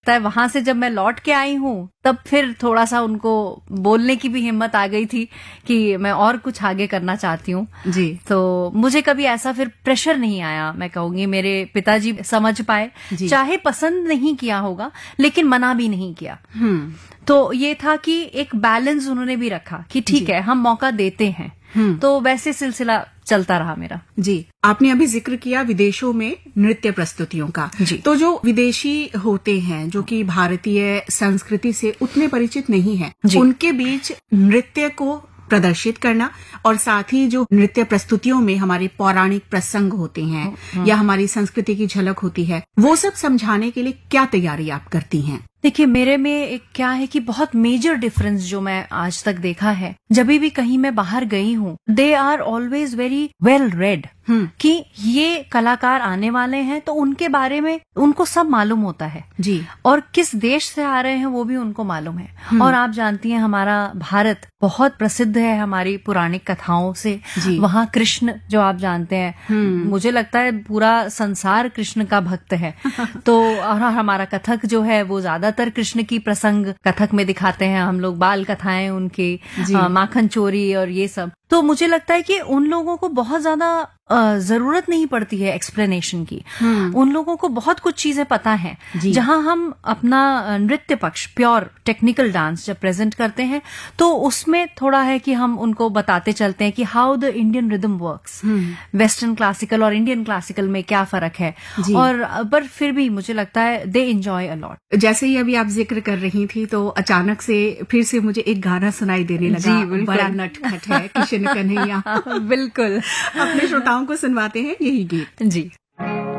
लगता है वहां से जब मैं लौट के आई हूँ तब फिर थोड़ा सा उनको बोलने की भी हिम्मत आ गई थी कि मैं और कुछ आगे करना चाहती हूँ जी। तो मुझे कभी ऐसा फिर प्रेशर नहीं आया। मैं कहूंगी मेरे पिताजी समझ पाए, चाहे पसंद नहीं किया होगा लेकिन मना भी नहीं किया। तो ये था कि एक बैलेंस उन्होंने भी रखा कि ठीक है हम मौका देते हैं। तो वैसे सिलसिला चलता रहा मेरा। जी, आपने अभी जिक्र किया विदेशों में नृत्य प्रस्तुतियों का। जी। तो जो विदेशी होते हैं जो कि भारतीय संस्कृति से उतने परिचित नहीं है, उनके बीच नृत्य को प्रदर्शित करना और साथ ही जो नृत्य प्रस्तुतियों में हमारे पौराणिक प्रसंग होते हैं या हमारी संस्कृति की झलक होती है, वो सब समझाने के लिए क्या तैयारी आप करती हैं? देखिए मेरे में एक क्या है कि बहुत मेजर डिफरेंस जो मैं आज तक देखा है, जब भी कहीं मैं बाहर गई हूँ, they are always very well read कि ये कलाकार आने वाले हैं तो उनके बारे में उनको सब मालूम होता है जी। और किस देश से आ रहे हैं वो भी उनको मालूम है। और आप जानती हैं हमारा भारत बहुत प्रसिद्ध है हमारी पौराणिक कथाओं से। वहाँ कृष्ण जो आप जानते हैं, मुझे लगता है पूरा संसार कृष्ण का भक्त है। तो और हमारा कथक जो है वो ज्यादातर कृष्ण की प्रसंग कथक में दिखाते हैं हम लोग, बाल कथाएं उनकी, माखन चोरी और ये सब। तो मुझे लगता है कि उन लोगों को बहुत ज्यादा जरूरत नहीं पड़ती है एक्सप्लेनेशन की। उन लोगों को बहुत कुछ चीजें पता है। जहां हम अपना नृत्य पक्ष प्योर टेक्निकल डांस जब प्रेजेंट करते हैं तो उसमें थोड़ा है कि हम उनको बताते चलते हैं कि how the Indian rhythm works, western classical और इंडियन क्लासिकल में क्या फर्क है। और पर फिर भी मुझे लगता है दे एंजॉय अ लॉट। जैसे ही अभी आप जिक्र कर रही थी तो अचानक से फिर से मुझे एक गाना सुनाई देने लगा। बड़ा नटखट है किशन कन्हैया। बिल्कुल। अपने श्रोताओं को सुनवाते हैं यही गीत। जी।